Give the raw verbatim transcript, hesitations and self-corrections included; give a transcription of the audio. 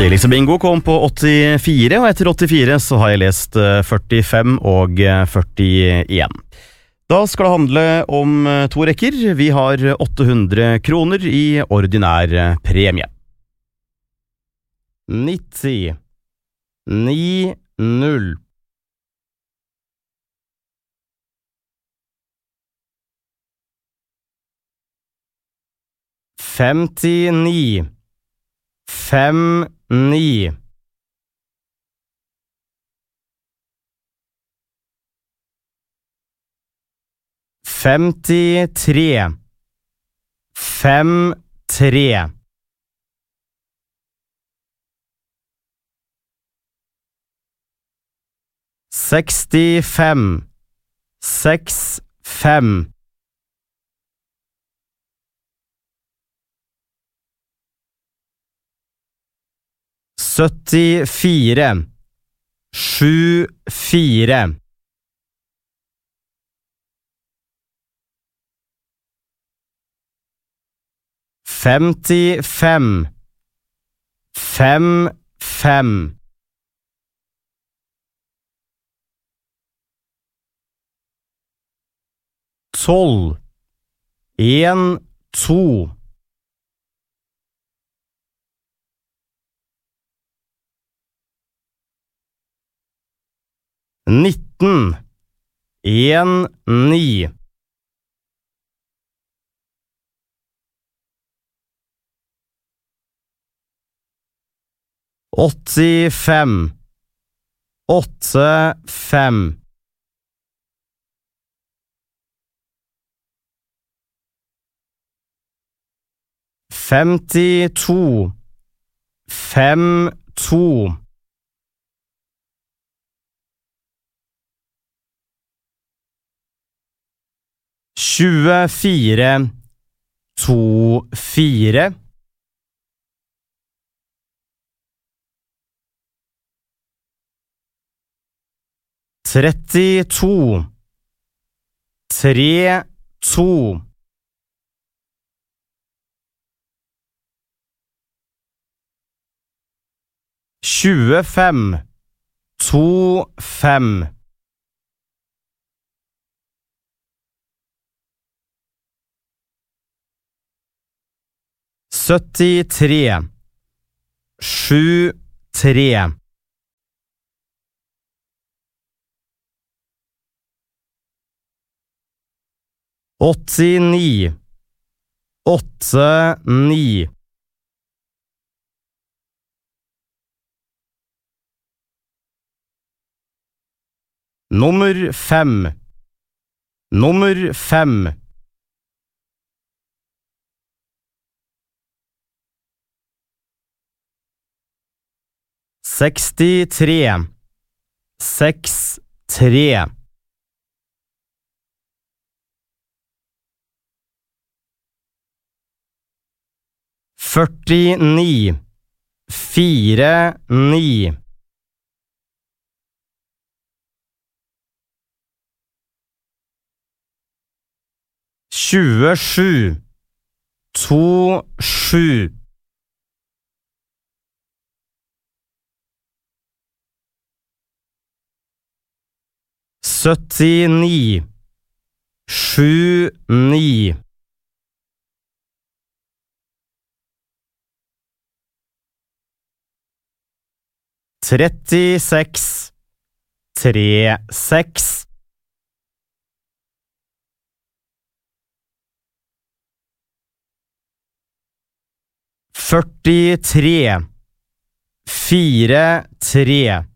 Tidligste bingo kom på åttifire, og etter åttifire så har jeg lest førtifem og førtien. Da skal det handle om to rekker. Vi har åtte hundre kroner i ordinær premie. nitti, ni, null. Femtini, fem, ni. Femtitre, fem, tre. Sekstifem, seks, fem. Syttifire, sju, fire. Femtifem, fem, fem. Tolv, en, to. Nitten, en, ni. Åttifem, åtte, fem. Femtito, fem, to. Tjuefire, to, fire. Trettito, tre, to. Tjuefem, to, fem. Syttitre, sju, tre. Åttini, åtte, ni. Nummer fem, nummer fem. Sekstitre, seks, tre. Førtini, fire, ni. Tjuesju, to, sju. Syttini, sju, ni. Trettiseks, tre, seks. Førtitre, fire, tre.